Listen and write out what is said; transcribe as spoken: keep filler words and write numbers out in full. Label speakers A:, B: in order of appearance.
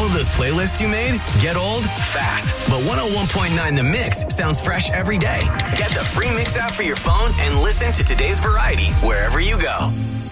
A: all of those playlists you made get old fast. But one oh one point nine The Mix sounds fresh every day. Get the free Mix app for your phone and listen to today's variety wherever you go.